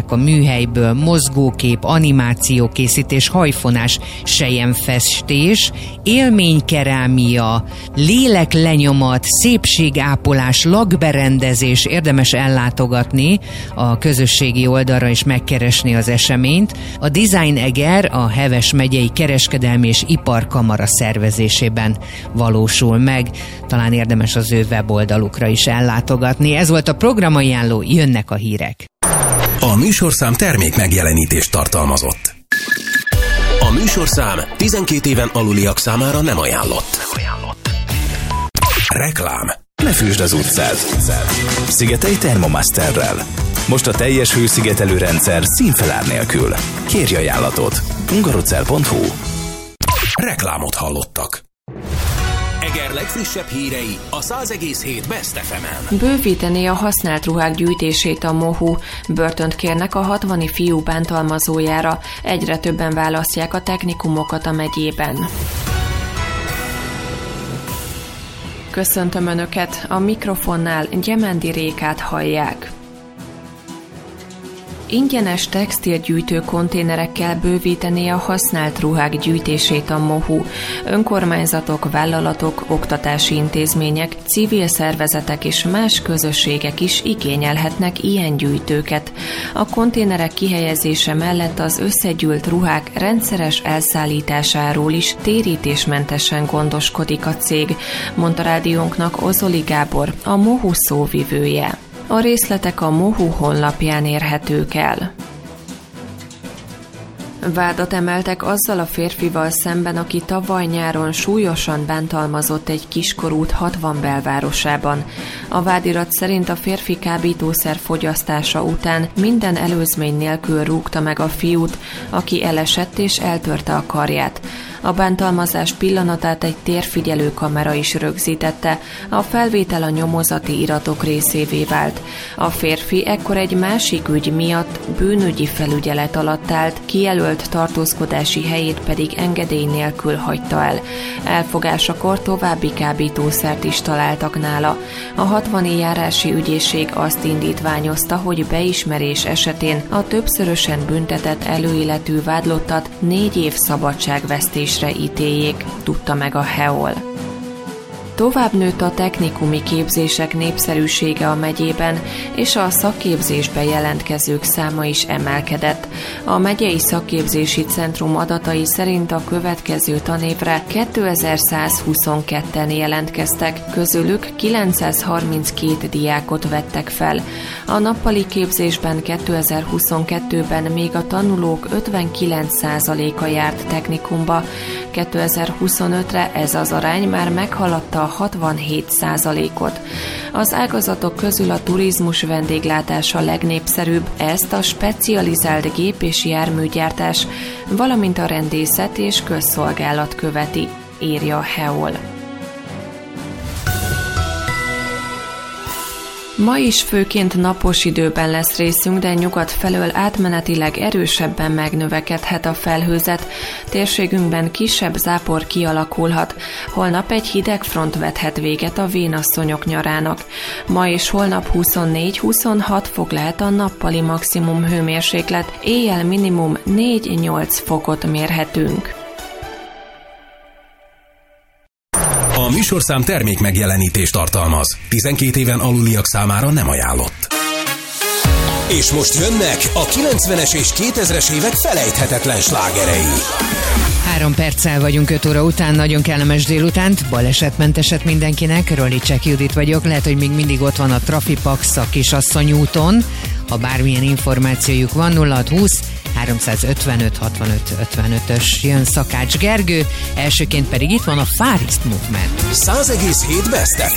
a műhelyből, mozgókép, animációkészítés, hajfonás, selyemfestés, élménykerámia, léleklenyomat, szépségápolás, lakberendezés. Érdemes ellátogatni a közösségi oldalra és megkeresni az eseményt. A Design Eger a Heves megyei kereskedelmi és iparkamara szervezésében valósul meg. Talán érdemes az ő weboldalukra is ellátogatni. Ez volt a programajánló, jönnek a hírek. A műsorszám termék megjelenítést tartalmazott. A műsorszám 12 éven aluliak számára nem ajánlott. Reklám. Ne fűsd az utcát. Szigetelj Thermomasterrel. Most a teljes hőszigetelő rendszer színfelár nélkül. Kérj ajánlatot. hungarocell.hu. Reklámot hallottak. Eger legfrissebb hírei a 100,7 Best FM-en. Bővíteni a használt ruhák gyűjtését a MOHU. Börtönt kérnek a 60 fiú bántalmazójára. Egyre többen választják a technikumokat a megyében. Köszöntöm Önöket, a mikrofonnál Gyemendi Rékát hallják. Ingyenes textilgyűjtő konténerekkel bővíteni a használt ruhák gyűjtését a MOHU. Önkormányzatok, vállalatok, oktatási intézmények, civil szervezetek és más közösségek is igényelhetnek ilyen gyűjtőket. A konténerek kihelyezése mellett az összegyűlt ruhák rendszeres elszállításáról is térítésmentesen gondoskodik a cég, mondta rádiónknak Ozoli Gábor, a MOHU szóvivője. A részletek a MOHU honlapján érhetők el. Vádat emeltek azzal a férfival szemben, aki tavaly nyáron súlyosan bántalmazott egy kiskorút 60 belvárosában. A vádirat szerint a férfi kábítószer fogyasztása után minden előzmény nélkül rúgta meg a fiút, aki elesett és eltörte a karját. A bántalmazás pillanatát egy térfigyelő kamera is rögzítette, a felvétel a nyomozati iratok részévé vált. A férfi ekkor egy másik ügy miatt bűnügyi felügyelet alatt állt, kijelölt tartózkodási helyét pedig engedély nélkül hagyta el. Elfogásakor további kábítószert is találtak nála. A 60 járási ügyészség azt indítványozta, hogy beismerés esetén a többszörösen büntetett előéletű vádlottat 4 év szabadságvesztésre ítéljék, tudta meg a HEOL. Tovább nőtt a technikumi képzések népszerűsége a megyében, és a szakképzésbe jelentkezők száma is emelkedett. A megyei szakképzési centrum adatai szerint a következő tanévre 2122-en jelentkeztek, közülük 932 diákot vettek fel. A nappali képzésben 2022-ben még a tanulók 59%-a járt technikumba, 2025-re ez az arány már meghaladta a 67%-ot. Az ágazatok közül a turizmus vendéglátás a legnépszerűbb, ezt a specializált gép- és járműgyártás, valamint a rendészet és közszolgálat követi, írja a HEOL. Ma is főként napos időben lesz részünk, de nyugat felől átmenetileg erősebben megnövekedhet a felhőzet. Térségünkben kisebb zápor kialakulhat. Holnap egy hideg front vethet véget a vénasszonyok nyarának. Ma és holnap 24-26 fok lehet a nappali maximum hőmérséklet, éjjel minimum 4-8 fokot mérhetünk. A műsorszám termék megjelenítést tartalmaz. 12 éven aluliak számára nem ajánlott. És most jönnek a 90-es és 2000-es évek felejthetetlen slágerei. 3 perccel vagyunk 5 óra után, nagyon kellemes délutánt, balesetmenteset mindenkinek, Rolicsek Judit vagyok, lehet, hogy még mindig ott van a Trafipax a Kisasszony úton, ha bármilyen információjuk van, 0620 355 65 55-ös, jön Szakács Gergő, elsőként pedig itt van a Far East Movement. 100,7 Best FM.